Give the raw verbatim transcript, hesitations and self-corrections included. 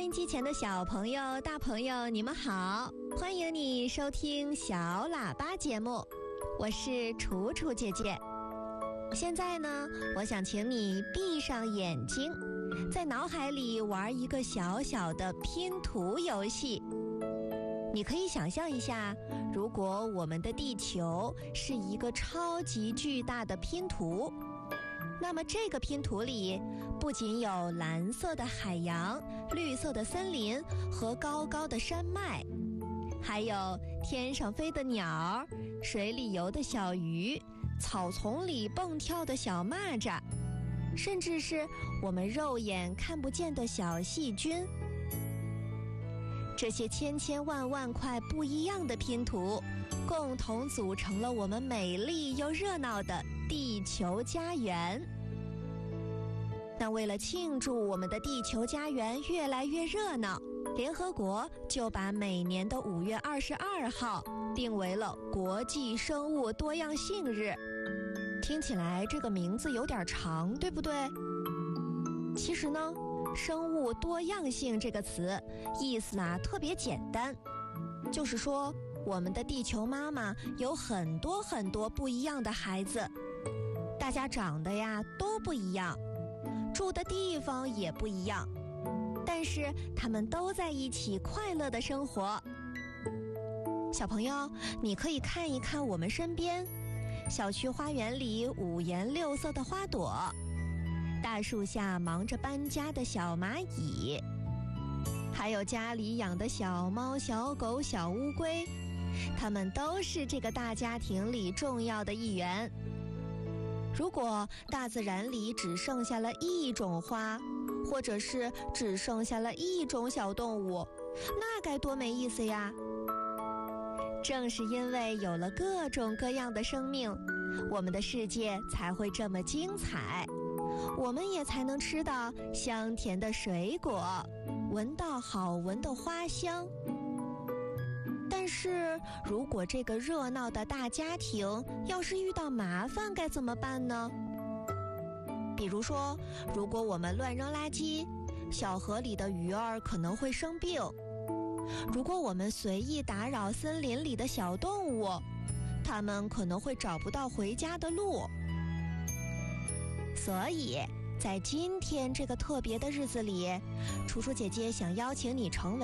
音机前的小朋友、大朋友，你们好！欢迎你收听小喇叭节目，我是楚楚姐姐。现在呢，我想请你闭上眼睛，在脑海里玩一个小小的拼图游戏。你可以想象一下，如果我们的地球是一个超级巨大的拼图，那么这个拼图里不仅有蓝色的海洋、绿色的森林和高高的山脉，还有天上飞的鸟、水里游的小鱼、草丛里蹦跳的小蚂蚱，甚至是我们肉眼看不见的小细菌。这些千千万万块不一样的拼图，共同组成了我们美丽又热闹的地球家园。那为了庆祝我们的地球家园越来越热闹，联合国就把每年的五月二十二号定为了国际生物多样性日。听起来这个名字有点长，对不对？其实呢，生物多样性这个词意思啊特别简单，就是说我们的地球妈妈有很多很多不一样的孩子，大家长得呀都不一样，住的地方也不一样，但是他们都在一起快乐的生活。小朋友，你可以看一看我们身边，小区花园里五颜六色的花朵，大树下忙着搬家的小蚂蚁，还有家里养的小猫、小狗、小乌龟，它们都是这个大家庭里重要的一员。如果大自然里只剩下了一种花，或者是只剩下了一种小动物，那该多没意思呀！正是因为有了各种各样的生命，我们的世界才会这么精彩，我们也才能吃到香甜的水果，闻到好闻的花香。但是如果这个热闹的大家庭要是遇到麻烦该怎么办呢？比如说，如果我们乱扔垃圾，小河里的鱼儿可能会生病；如果我们随意打扰森林里的小动物，它们可能会找不到回家的路。所以在今天这个特别的日子里，楚楚姐姐想邀请你成为